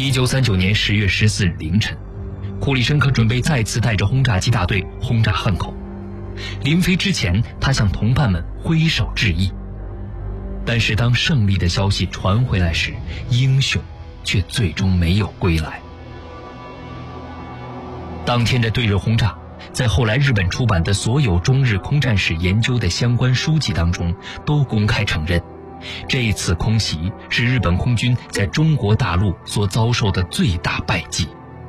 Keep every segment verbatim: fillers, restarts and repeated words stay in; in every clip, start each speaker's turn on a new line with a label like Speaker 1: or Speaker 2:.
Speaker 1: 一九三九年十月十四日凌晨，库里申科准备再次带着轰炸机大队轰炸汉口。临飞之前，他向同伴们挥手致意。但是当胜利的消息传回来时，英雄却最终没有归来。当天的对日轰炸，在后来日本出版的所有中日空战史研究的相关书籍当中，都公开承认，这一次空袭是日本空军在中国大陆所遭受的最大败绩。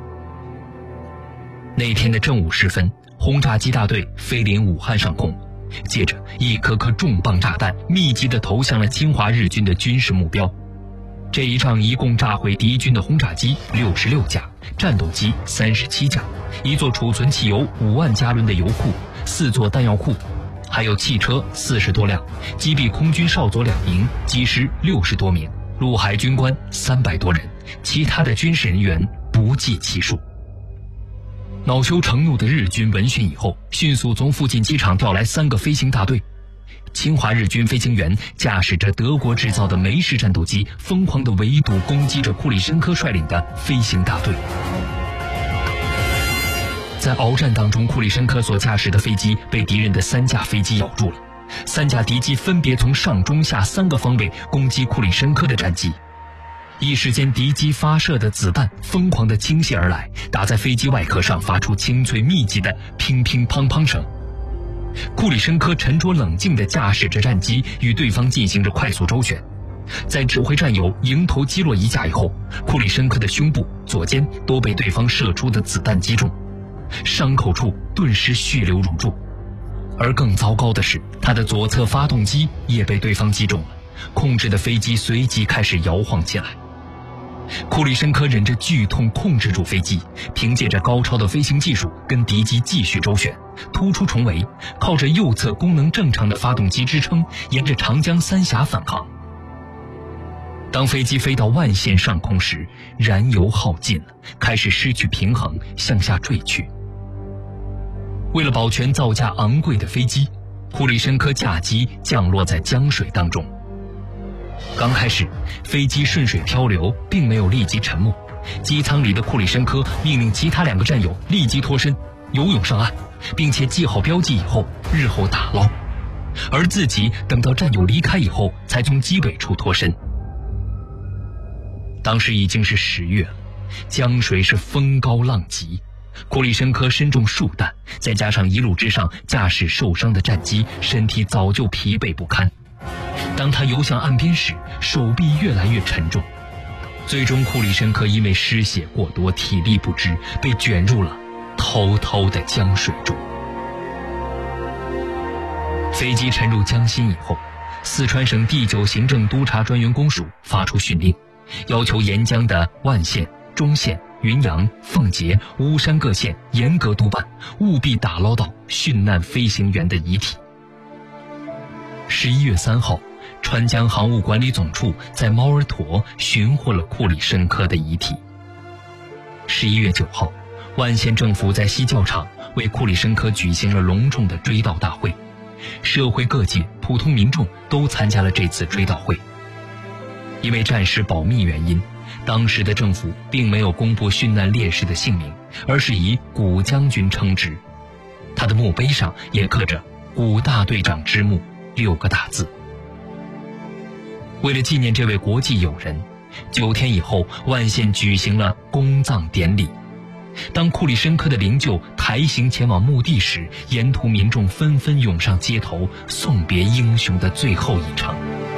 Speaker 1: 那天的正午时分，轰炸机大队飞临武汉上空，接着一颗颗重磅炸弹密集地投向了侵华日军的军事目标。这一仗一共炸毁敌军的轰炸机六十六架，战斗机三十七架，一座储存汽油五万加仑的油库，四座弹药库，还有汽车四十多辆，击毙空军少佐两名，机师六十多名，陆海军官三百多人，其他的军事人员不计其数。恼羞成怒的日军闻讯以后，迅速从附近机场调来三个飞行大队。侵华日军飞行员驾驶着德国制造的梅式战斗机，疯狂地围堵攻击着库里申科率领的飞行大队。在鏖战当中，库里申科所驾驶的飞机被敌人的三架飞机咬住了，三架敌机分别从上中下三个方位攻击库里申科的战机。一时间，敌机发射的子弹疯狂地倾泻而来，打在飞机外壳上，发出清脆密集的乒乒乓乓声。库里申科沉着冷静地驾驶着战机，与对方进行着快速周旋。在指挥战友迎头击落一架以后，库里申科的胸部、左肩都被对方射出的子弹击中，伤口处顿时血流如注。而更糟糕的是，他的左侧发动机也被对方击中了，控制的飞机随即开始摇晃起来。库里申科忍着剧痛控制住飞机，凭借着高超的飞行技术跟敌机继续周旋，突出重围，靠着右侧功能正常的发动机支撑，沿着长江三峡反抗。当飞机飞到万县上空时，燃油耗尽了，开始失去平衡，向下坠去。为了保全造价昂贵的飞机，库里申科驾机降落在江水当中。刚开始，飞机顺水漂流，并没有立即沉没。机舱里的库里申科命令其他两个战友立即脱身，游泳上岸，并且记好标记以后，日后打捞。而自己等到战友离开以后，才从机尾处脱身。当时已经是十月了，江水是风高浪急，库里申科身中数弹，再加上一路之上驾驶受伤的战机，身体早就疲惫不堪。当他游向岸边时，手臂越来越沉重，最终库里申科因为失血过多，体力不支，被卷入了滔滔的江水中。飞机沉入江心以后，四川省第九行政督察专员公署发出训令，要求沿江的万县、中县、云阳、奉节、巫山各县严格督办，务必打捞到殉难飞行员的遗体。十一月三号，川江航务管理总处在猫儿坨寻获了库里申科的遗体。十一月九号，万县政府在西教场为库里申科举行了隆重的追悼大会，社会各界、普通民众都参加了这次追悼会。因为战时保密原因，当时的政府并没有公布殉难烈士的姓名，而是以古将军称之。他的墓碑上也刻着古大队长之墓六个大字。为了纪念这位国际友人，九天以后，万县举行了公葬典礼。当库里申科的灵柩抬行前往墓地时，沿途民众纷纷涌上街头，送别英雄的最后一程。